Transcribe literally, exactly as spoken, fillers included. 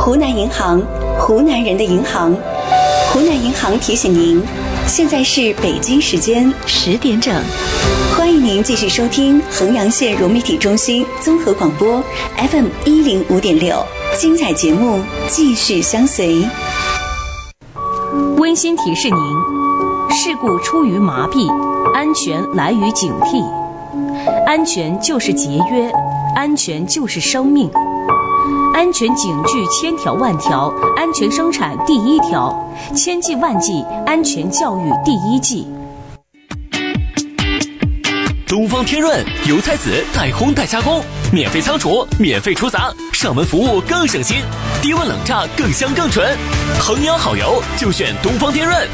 湖南银行，湖南人的银行。湖南银行提醒您，现在是北京时间十点整。欢迎您继续收听衡阳县融媒体中心综合广播 F M 一零五点六，精彩节目继续相随。 温馨提示您：事故出于麻痹，安全来于警惕。安全就是节约，安全就是生命。安全警句千条万条，安全生产第一条，千计万计，安全教育第一计。 东方天润油菜籽带烘带加工，免费仓储，免费出杂，上门服务更省心，低温冷榨更香更纯。衡阳好油就选东方天润。